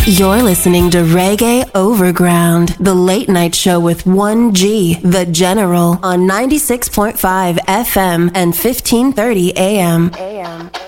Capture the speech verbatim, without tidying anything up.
You're listening to Reggae Overground, the late night show with one G, The General, on ninety-six point five F M and fifteen thirty A M. A M.